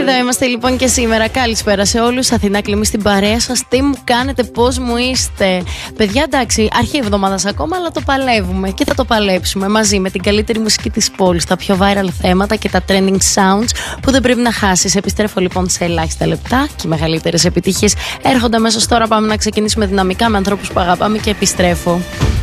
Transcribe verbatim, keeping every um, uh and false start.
Εδώ είμαστε λοιπόν και σήμερα. Καλησπέρα σε όλους. Αθηνά Κλιμή στην παρέα σας. Τι μου κάνετε, πώς μου είστε? Παιδιά, εντάξει, αρχή εβδομάδας ακόμα, αλλά το παλεύουμε και θα το παλέψουμε μαζί με την καλύτερη μουσική της πόλης, τα πιο viral θέματα και τα trending sounds που δεν πρέπει να χάσεις. Επιστρέφω λοιπόν σε ελάχιστα λεπτά και οι μεγαλύτερες επιτυχίες έρχονται αμέσως τώρα. Πάμε να ξεκινήσουμε δυναμικά με ανθρώπους που αγαπάμε και επιστρέφω.